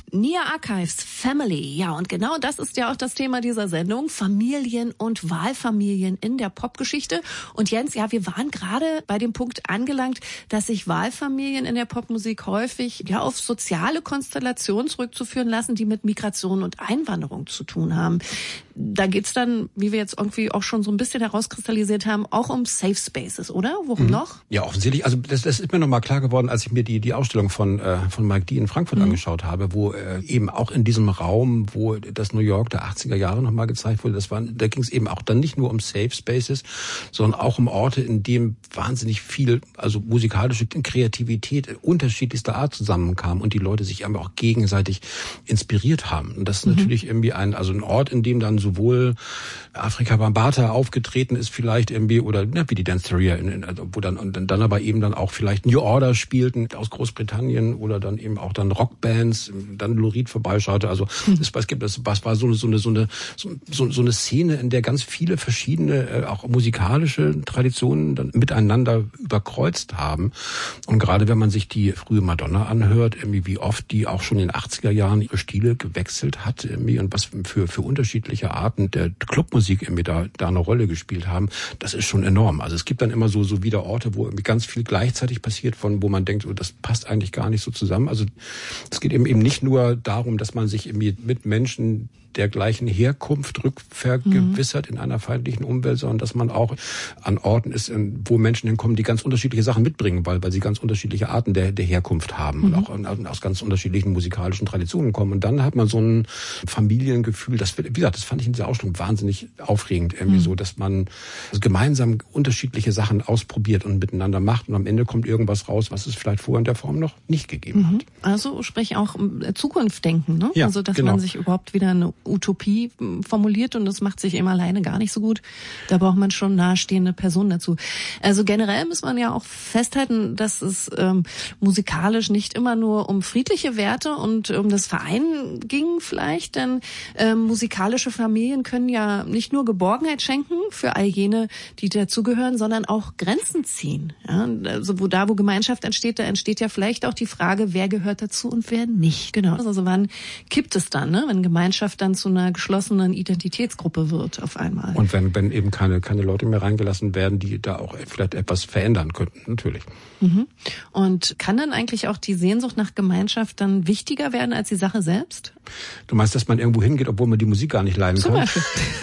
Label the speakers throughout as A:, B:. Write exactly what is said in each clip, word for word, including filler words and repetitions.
A: Nia Archives, Family. Ja, und genau das ist ja auch das Thema dieser Sendung. Familien und Wahlfamilien in der Popgeschichte. Und Jens, ja, wir waren gerade bei dem Punkt angelangt, dass sich Wahlfamilien in der Popmusik häufig ja auf soziale Konstellationen zurückzuführen lassen, die mit Migration und Einwanderung zu tun haben. Da geht's dann, wie wir jetzt irgendwie auch schon so ein bisschen herauskristallisiert haben, auch um Safe Spaces, oder? Worum mhm. noch?
B: Ja, offensichtlich. Also das, das ist mir nochmal klar geworden, als ich mir die die Ausstellung von äh, von Mike D in Frankfurt mhm. angeschaut habe, wo äh, eben auch in diesem Raum, wo das New York der achtziger Jahre nochmal gezeigt wurde, das waren, da ging es eben auch dann nicht nur um Safe Spaces, sondern auch um Orte, in denen wahnsinnig viel, also musikalische Kreativität unterschiedlichster Art zusammenkam und die Leute sich aber auch gegenseitig inspiriert haben. Und das ist mhm. natürlich irgendwie ein, also ein Ort, in dem dann sowohl Afrika Bambaataa aufgetreten ist vielleicht irgendwie, oder ne, wie die Danceteria, in, in, also, wo dann und dann aber eben dann auch vielleicht New Order spielten aus Großbritannien oder dann eben auch dann Rockbands, dann Lou Reed vorbeischaute. Also es, es gibt das, was war so eine so eine so eine so, so eine Szene, in der ganz viele verschiedene äh, auch musikalische Traditionen dann miteinander überkreuzt haben. Und gerade wenn man sich die frühe Madonna anhört, irgendwie wie oft die auch schon in den achtziger Jahren ihre Stile gewechselt hat irgendwie und was für für unterschiedliche Arten der Clubmusik irgendwie da da eine Rolle gespielt haben, das ist schon enorm. Also es gibt dann immer so so wieder Orte, wo irgendwie ganz viel gleichzeitig passiert, von wo man denkt, oh, das passt eigentlich gar nicht so zusammen. Also es geht eben eben nicht nur darum, dass man sich irgendwie mit Menschen der gleichen Herkunft rückvergewissert mhm. in einer feindlichen Umwelt, sondern dass man auch an Orten ist, wo Menschen hinkommen, die ganz unterschiedliche Sachen mitbringen, weil, weil sie ganz unterschiedliche Arten der, der Herkunft haben mhm. und auch aus ganz unterschiedlichen musikalischen Traditionen kommen. Und dann hat man so ein Familiengefühl, das, wie gesagt, das fand ich in dieser Ausstellung wahnsinnig aufregend, irgendwie mhm. so, dass man gemeinsam unterschiedliche Sachen ausprobiert und miteinander macht und am Ende kommt irgendwas raus, was es vielleicht vorher in der Form noch nicht gegeben mhm. hat.
A: Also sprich auch Zukunft denken, ne?
B: Ja,
A: also dass
B: genau.
A: man sich überhaupt wieder eine Utopie formuliert und das macht sich eben alleine gar nicht so gut. Da braucht man schon nahestehende Personen dazu. Also generell muss man ja auch festhalten, dass es ähm, musikalisch nicht immer nur um friedliche Werte und um das Vereinen ging vielleicht, denn ähm, musikalische Familien können ja nicht nur Geborgenheit schenken für all jene, die dazugehören, sondern auch Grenzen ziehen. Ja, also wo da, wo Gemeinschaft entsteht, da entsteht ja vielleicht auch die Frage, wer gehört dazu und wer nicht. Genau. Also wann kippt es dann, ne? Wenn Gemeinschaft dann zu einer geschlossenen Identitätsgruppe wird auf einmal.
B: Und wenn, wenn eben keine, keine Leute mehr reingelassen werden, die da auch vielleicht etwas verändern könnten, natürlich.
A: Mhm. Und kann dann eigentlich auch die Sehnsucht nach Gemeinschaft dann wichtiger werden als die Sache selbst?
B: Du meinst, dass man irgendwo hingeht, obwohl man die Musik gar nicht leiden
A: Zum
B: kann?
A: Beispiel.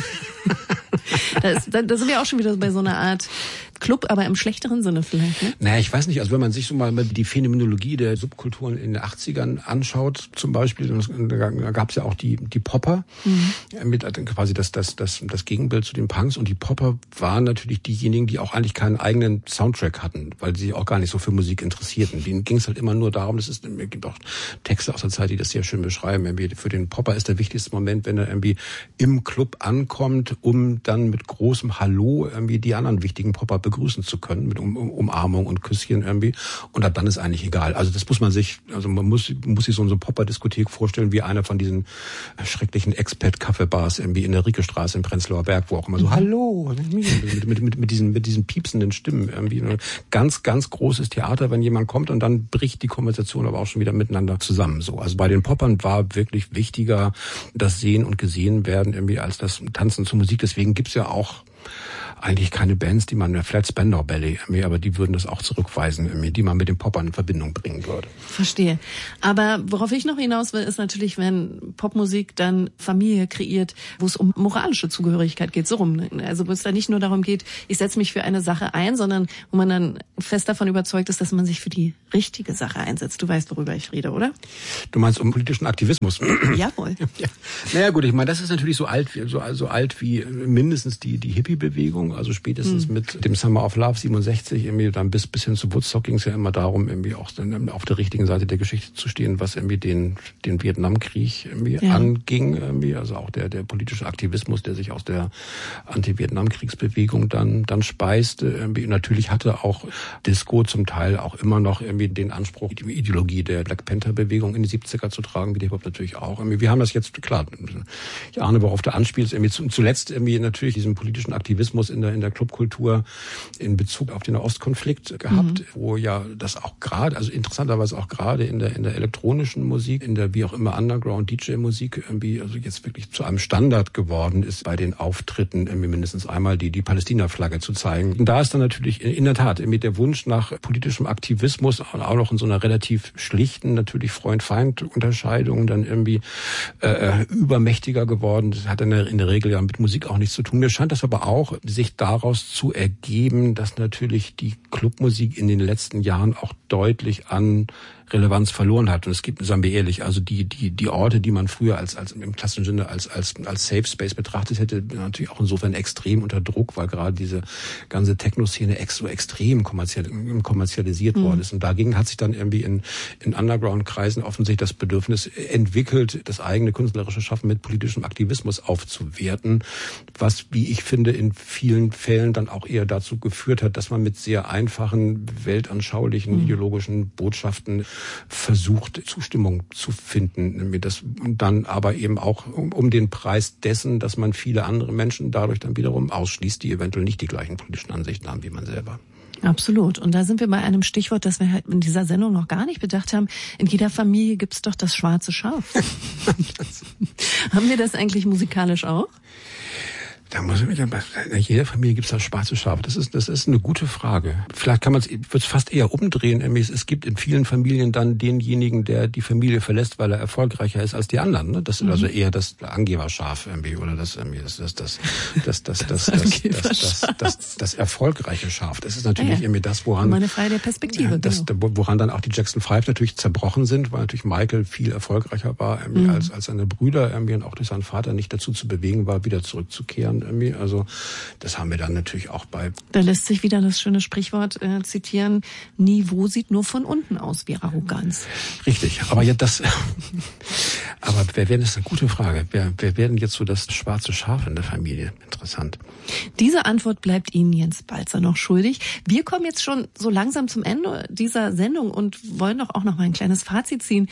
A: Da, ist, da, da sind wir auch schon wieder bei so einer Art Club, aber im schlechteren Sinne vielleicht, ne?
B: Naja, ich weiß nicht, also wenn man sich so mal die Phänomenologie der Subkulturen in den achtzigern anschaut, zum Beispiel, da gab es ja auch die die Popper, mhm. mit quasi das das das das Gegenbild zu den Punks, und die Popper waren natürlich diejenigen, die auch eigentlich keinen eigenen Soundtrack hatten, weil sie auch gar nicht so für Musik interessierten. Denen ging es halt immer nur darum, das ist, es gibt auch Texte aus der Zeit, die das sehr schön beschreiben, irgendwie für den Popper ist der wichtigste Moment, wenn er irgendwie im Club ankommt, um dann mit großem Hallo irgendwie die anderen wichtigen Popper begrüßen zu können, mit um, um, Umarmung und Küsschen irgendwie. Und ab dann ist eigentlich egal. Also das muss man sich, also man muss, muss sich so eine Popper-Diskothek vorstellen, wie einer von diesen schrecklichen Expat-Kaffeebars irgendwie in der Riekestraße in Prenzlauer Berg, wo auch immer so, hallo, mit, mit, mit, mit diesen, mit diesen piepsenden Stimmen irgendwie. Ganz, ganz großes Theater, wenn jemand kommt, und dann bricht die Konversation aber auch schon wieder miteinander zusammen, so. Also bei den Poppern war wirklich wichtiger das Sehen und Gesehen werden irgendwie als das Tanzen zur Musik. Deswegen gibt's ja auch eigentlich keine Bands, die man, vielleicht Spandau Ballet, aber die würden das auch zurückweisen, die man mit den Poppern in Verbindung bringen würde.
A: Verstehe. Aber worauf ich noch hinaus will, ist natürlich, wenn Popmusik dann Familie kreiert, wo es um moralische Zugehörigkeit geht, so rum. Also wo es da nicht nur darum geht, ich setze mich für eine Sache ein, sondern wo man dann fest davon überzeugt ist, dass man sich für die richtige Sache einsetzt. Du weißt, worüber ich rede, oder?
B: Du meinst um politischen Aktivismus?
A: Jawohl.
B: Ja. Naja gut, ich meine, das ist natürlich so alt, so, so alt wie mindestens die, die Hippie-Bewegung. Also spätestens mhm. mit dem Summer of Love siebenundsechzig, irgendwie dann bis bis hin zu Woodstock ging es ja immer darum, irgendwie auch dann auf der richtigen Seite der Geschichte zu stehen, was irgendwie den den Vietnamkrieg irgendwie ja. anging, irgendwie, also auch der der politische Aktivismus, der sich aus der Anti-Vietnam-Kriegsbewegung dann dann speiste. Irgendwie. Natürlich hatte auch Disco zum Teil auch immer noch irgendwie den Anspruch, die Ideologie der Black Panther-Bewegung in die siebziger zu tragen, wie die Hip-Hop natürlich auch. Irgendwie. Wir haben das jetzt, klar, ich ahne, worauf du anspielst, irgendwie zuletzt irgendwie natürlich diesen politischen Aktivismus in der, in der Clubkultur in Bezug auf den Nahostkonflikt gehabt, mhm. wo ja das auch gerade, also interessanterweise auch gerade in der, in der elektronischen Musik, in der wie auch immer Underground-D J-Musik irgendwie, also jetzt wirklich zu einem Standard geworden ist, bei den Auftritten irgendwie mindestens einmal die, die Palästina-Flagge zu zeigen. Und da ist dann natürlich in der Tat mit der Wunsch nach politischem Aktivismus auch noch in so einer relativ schlichten, natürlich Freund-Feind-Unterscheidung dann irgendwie äh, übermächtiger geworden. Das hat in der, in der Regel ja mit Musik auch nichts zu tun. Mir scheint das aber auch, sich daraus zu ergeben, dass natürlich die Clubmusik in den letzten Jahren auch deutlich an Relevanz verloren hat. Und es gibt, sagen wir ehrlich, also die die die Orte, die man früher als als im klassischen Sinne als als als Safe Space betrachtet hätte, natürlich auch insofern extrem unter Druck, weil gerade diese ganze Techno-Szene ex so extrem kommerziell, kommerzialisiert mhm. worden ist. Und dagegen hat sich dann irgendwie in in Underground-Kreisen offensichtlich das Bedürfnis entwickelt, das eigene künstlerische Schaffen mit politischem Aktivismus aufzuwerten, was, wie ich finde, in vielen Fällen dann auch eher dazu geführt hat, dass man mit sehr einfachen, weltanschaulichen, mhm. ideologischen Botschaften versucht, Zustimmung zu finden. Das dann aber eben auch um, um den Preis dessen, dass man viele andere Menschen dadurch dann wiederum ausschließt, die eventuell nicht die gleichen politischen Ansichten haben wie man selber.
A: Absolut. Und da sind wir bei einem Stichwort, das wir halt in dieser Sendung noch gar nicht bedacht haben. In jeder Familie gibt's doch das schwarze Schaf. Haben wir das eigentlich musikalisch auch?
B: Da muss ich mich, in jeder Familie gibt es das schwarze Schaf. Das ist, das ist eine gute Frage. Vielleicht kann man es, wird es fast eher umdrehen. Es gibt in vielen Familien dann denjenigen, der die Familie verlässt, weil er erfolgreicher ist als die anderen. Das ist mhm. also eher das Angeberschaf irgendwie oder das, das, das, das, das, das, das, das, das, das, das, das erfolgreiche Schaf. Das ist natürlich ja, ja. irgendwie das, woran,
A: meine Frage der Perspektive,
B: das,
A: genau.
B: woran dann auch die Jackson Five natürlich zerbrochen sind, weil natürlich Michael viel erfolgreicher war irgendwie mhm. als, als seine Brüder irgendwie und auch durch seinen Vater nicht dazu zu bewegen war, wieder zurückzukehren. Irgendwie. Also das haben wir dann natürlich auch bei...
A: Da lässt sich wieder das schöne Sprichwort äh, zitieren, Niveau sieht nur von unten aus wie Arroganz.
B: Richtig, aber ja das... aber wer wäre das eine gute Frage? Wer, wer wäre denn jetzt so das schwarze Schaf in der Familie? Interessant.
A: Diese Antwort bleibt Ihnen Jens Balzer noch schuldig. Wir kommen jetzt schon so langsam zum Ende dieser Sendung und wollen doch auch noch mal ein kleines Fazit ziehen.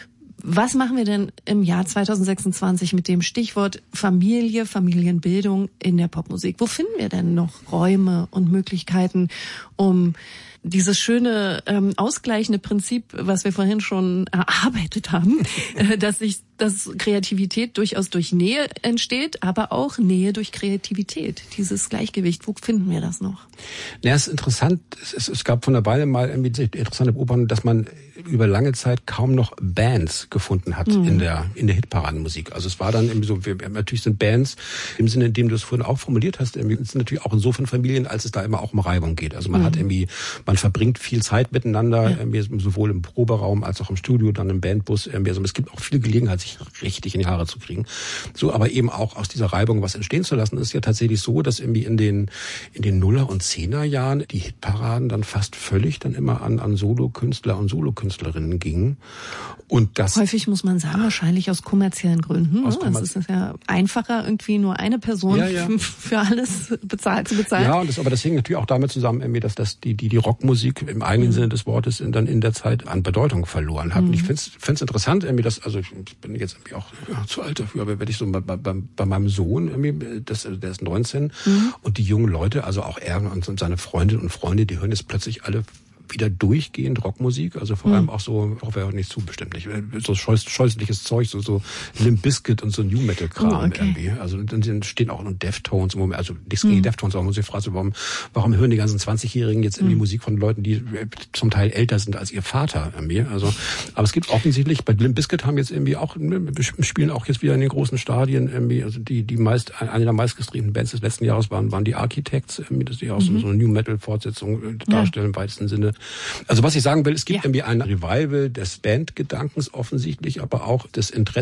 A: Was machen wir denn im Jahr zwanzig sechsundzwanzig mit dem Stichwort Familie, Familienbildung in der Popmusik? Wo finden wir denn noch Räume und Möglichkeiten, um dieses schöne ähm, ausgleichende Prinzip, was wir vorhin schon erarbeitet haben, äh, dass sich dass Kreativität durchaus durch Nähe entsteht, aber auch Nähe durch Kreativität. Dieses Gleichgewicht, wo finden wir das noch?
B: Ja, es ist interessant. Es, es gab von der Weile mal irgendwie interessante Beobachtung, dass man über lange Zeit kaum noch Bands gefunden hat mhm. in der in der Hitparadenmusik. Also es war dann irgendwie so, wir, natürlich sind Bands im Sinne, in dem du es vorhin auch formuliert hast, irgendwie sind natürlich auch insofern Familien, als es da immer auch um Reibung geht. Also man mhm. hat irgendwie, man verbringt viel Zeit miteinander, ja. irgendwie sowohl im Proberaum als auch im Studio, dann im Bandbus. Irgendwie. Also es gibt auch viel Gelegenheit, sich richtig in die Haare zu kriegen. So, aber eben auch aus dieser Reibung was entstehen zu lassen, ist ja tatsächlich so, dass irgendwie in den in den Nuller und Zehner Jahren die Hitparaden dann fast völlig dann immer an an Solokünstler und Solokünstlerinnen gingen. Und das
A: häufig muss man sagen, wahrscheinlich aus kommerziellen Gründen. Aus ne? kommerz- Es ist ja einfacher, irgendwie nur eine Person
B: ja, ja.
A: für alles bezahlt zu bezahlen.
B: Ja, und das, aber das hängt natürlich auch damit zusammen, irgendwie, dass das die die die Rockmusik im eigenen mhm. Sinne des Wortes in, dann in der Zeit an Bedeutung verloren hat. Mhm. Und ich finde es interessant, irgendwie, dass also ich bin jetzt irgendwie auch ja, zu alt dafür, aber wenn ich so bei, bei, bei meinem Sohn, irgendwie, das, der ist neunzehn, mhm. und die jungen Leute, also auch er und seine Freundinnen und Freunde, die hören jetzt plötzlich alle wieder durchgehend Rockmusik, also vor mhm. allem auch so, auch wäre nicht zu bestimmt nicht, so scheuß, scheußliches Zeug, so so Limp Bizkit und so New Metal Kram oh, okay. irgendwie. Also dann stehen auch noch Deftones, also nichts gegen mhm. Deftones, aber man muss sich fragen, warum, warum hören die ganzen zwanzigjährigen jetzt irgendwie mhm. Musik von Leuten, die zum Teil älter sind als ihr Vater irgendwie. Also, aber es gibt offensichtlich, bei Limp Bizkit haben jetzt irgendwie auch, spielen auch jetzt wieder in den großen Stadien irgendwie, also die die meist eine der meistgestreamten Bands des letzten Jahres waren waren die Architects, irgendwie, dass die auch mhm. so eine New Metal Fortsetzung darstellen ja. im weitesten Sinne. Also was ich sagen will, es gibt ja. irgendwie ein Revival des Bandgedankens offensichtlich, aber auch des Interesses